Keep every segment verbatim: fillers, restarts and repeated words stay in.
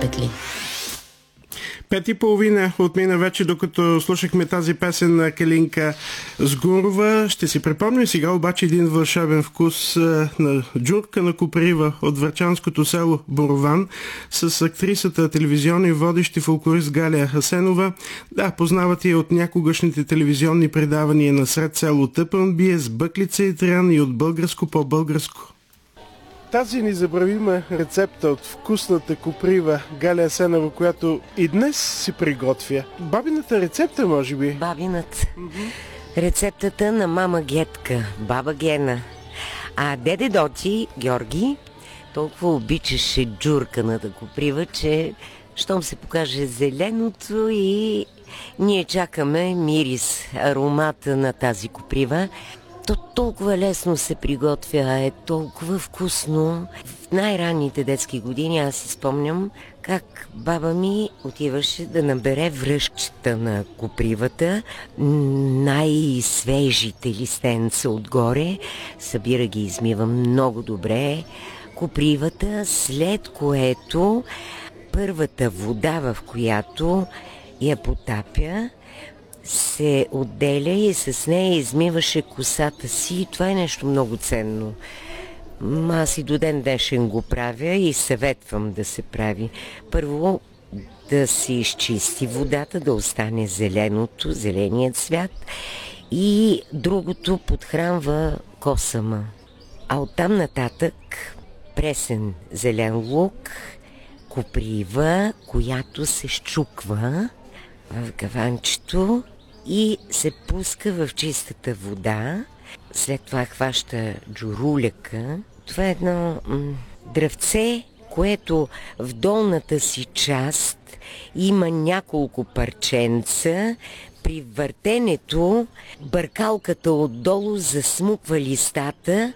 петли. Пет и половина отмина вече, докато слушахме тази песен на Калинка Сгурова. Ще си припомним сега обаче един вълшебен вкус на джурка на коприва от врачанското село Борован с актрисата, телевизионни водещи фолклорист Галя Хасенова. Да, познавате я от някогашните телевизионни предавания на сред село Тъпанбие с Бъклица и Триан и от българско по българско. Тази незабравима рецепта от вкусната коприва Галя Асенова, която и днес си приготвя. Бабината рецепта, може би? Бабината. Mm-hmm. Рецептата на мама Гетка, баба Гена. А деде Доти, Георги, толкова обичаше джурканата коприва, че щом се покаже зеленото и ние чакаме мирис, аромата на тази коприва. То толкова лесно се приготвя, е толкова вкусно. В най-ранните детски години аз си спомням как баба ми отиваше да набере връшчета на копривата, най-свежите листенца отгоре, събира ги, измива много добре копривата, след което първата вода, в която я потапя, се отделя и с нея измиваше косата си и това е нещо много ценно. Аз и до ден днешен го правя и съветвам да се прави. Първо да се изчисти водата, да остане зеленото, зеленият цвят и другото подхранва косама. А оттам нататък пресен зелен лук, коприва, която се счуква в гаванчето и се пуска в чистата вода. След това хваща джуруляка. Това е едно м- дръвце, което в долната си част има няколко парченца. При въртенето бъркалката отдолу засмуква листата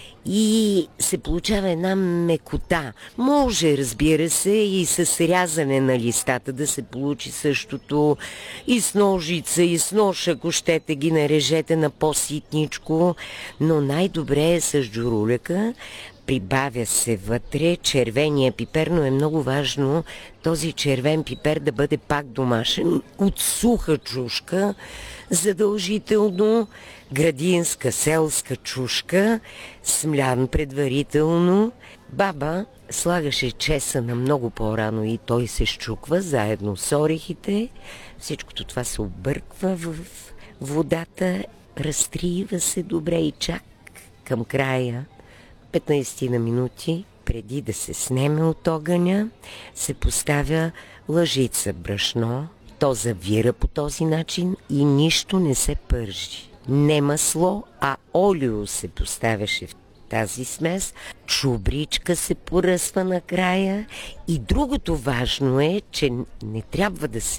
и се получава една мекота. Може, разбира се, и с рязане на листата да се получи същото. И с ножица, и с нож, ако щете, ги нарежете на по-ситничко. Но най-добре е с джуруляка. Прибавя се вътре червения пипер, но е много важно този червен пипер да бъде пак домашен, от суха чушка, задължително градинска, селска чушка, смлян предварително. Баба слагаше чесъна много по-рано и той се счуква заедно с орехите. Всичкото това се обърква в водата, разтрива се добре и чак към края, петнайсет на минути преди да се снеме от огъня, се поставя лъжица брашно. То завира по този начин и нищо не се пържи. Не масло, а олио се поставяше в тази смес. Чубричка се поръсва накрая. И другото важно е, че не трябва да се